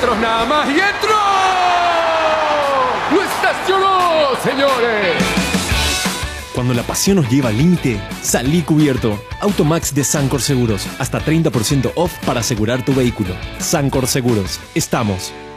metros nada más y entró. ¡Lo estacionó, señores! Cuando la pasión nos lleva al límite, salí cubierto. Automax de Sancor Seguros. Hasta 30% off para asegurar tu vehículo. Sancor Seguros. Estamos.